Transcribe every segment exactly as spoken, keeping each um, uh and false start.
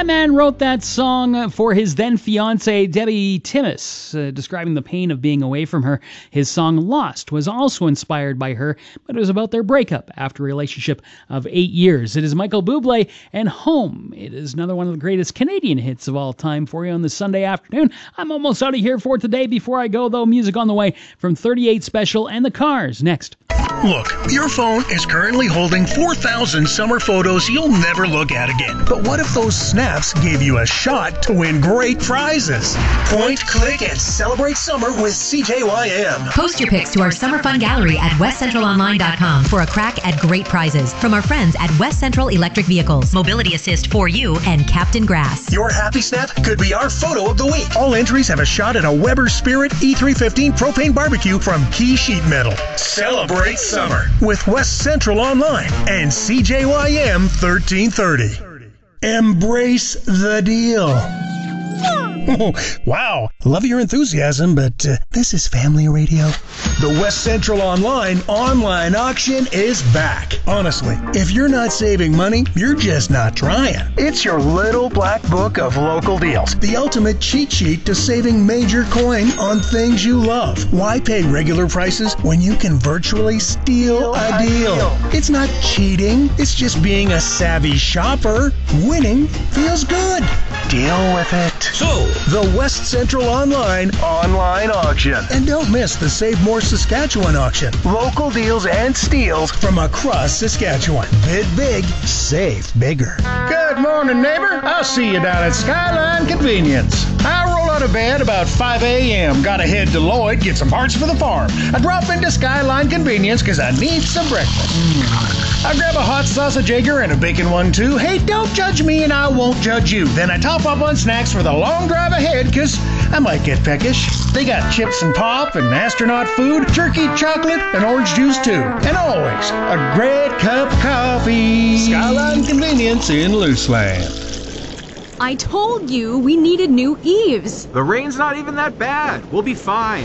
That man wrote that song for his then-fiancée, Debbie Timmis, uh, describing the pain of being away from her. His song Lost was also inspired by her, but it was about their breakup after a relationship of eight years. It is Michael Bublé and Home. It is another one of the greatest Canadian hits of all time for you on this Sunday afternoon. I'm almost out of here for today. Before I go, though, music on the way from thirty-eight Special and The Cars next. Look, your phone is currently holding four thousand summer photos you'll never look at again. But what if those snaps gave you a shot to win great prizes? Point, click, and celebrate summer with C J Y M. Post your pics to our Summer Fun Gallery at west central online dot com for a crack at great prizes from our friends at West Central Electric Vehicles, Mobility Assist for You, and Captain Grass. Your happy snap could be our photo of the week. All entries have a shot at a Weber Spirit E three fifteen propane barbecue from Key Sheet Metal. Celebrate summer with West Central Online and C J Y M thirteen thirty. Embrace the deal. Oh, wow, love your enthusiasm, but uh, this is family radio. The West Central Online online auction is back. Honestly, if you're not saving money, you're just not trying. It's your little black book of local deals. The ultimate cheat sheet to saving major coin on things you love. Why pay regular prices when you can virtually steal a deal? It's not cheating. It's just being a savvy shopper. Winning feels good. Deal with it. So, the West Central Online online auction. And don't miss the Save More Saskatchewan auction. Local deals and steals from across Saskatchewan. Bid big, save bigger. Good morning, neighbor. I'll see you down at Skyline Convenience. I roll out of bed about five a.m. Gotta head to Lloyd, get some parts for the farm. I drop into Skyline Convenience because I need some breakfast. Mm. I grab a hot sausage egger and a bacon one too. Hey, don't judge me and I won't judge you. Then I top up on snacks for the long drive ahead because I might get peckish. They got chips and pop and astronaut food, jerky, chocolate, and orange juice too. And always a great cup of coffee. Skyline Convenience in Luceland. I told you we needed new eaves. The rain's not even that bad. We'll be fine.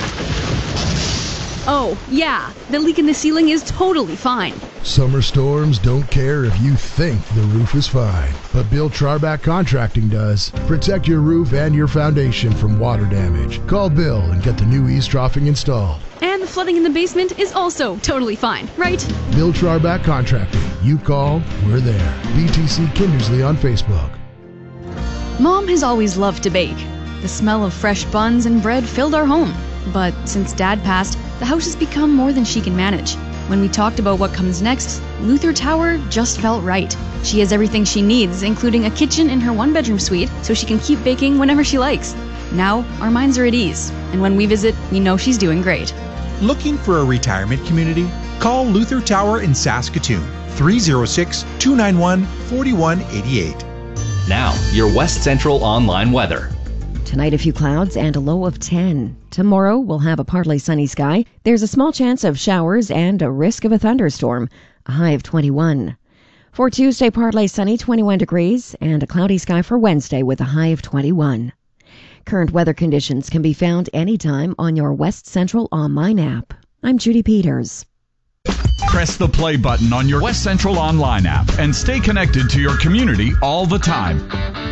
Oh, yeah. The leak in the ceiling is totally fine. Summer storms don't care if you think the roof is fine, but Bill Charback Contracting does. Protect your roof and your foundation from water damage. Call Bill and get the new eaves troughing installed. And the flooding in the basement is also totally fine, right? Bill Charback Contracting. You call, we're there. B T C Kindersley on Facebook. Mom has always loved to bake. The smell of fresh buns and bread filled our home. But since Dad passed, the house has become more than she can manage. When we talked about what comes next, Luther Tower just felt right. She has everything she needs, including a kitchen in her one-bedroom suite, so she can keep baking whenever she likes. Now, our minds are at ease, and when we visit, we know she's doing great. Looking for a retirement community? Call Luther Tower in Saskatoon, three oh six, two nine one, four one eight eight. Now, your West Central Online weather. Tonight, a few clouds and a low of ten. Tomorrow, we'll have a partly sunny sky. There's a small chance of showers and a risk of a thunderstorm. A high of twenty-one. For Tuesday, partly sunny, twenty-one degrees, and a cloudy sky for Wednesday with a high of twenty-one. Current weather conditions can be found anytime on your West Central Online app. I'm Judy Peters. Press the play button on your West Central Online app and stay connected to your community all the time.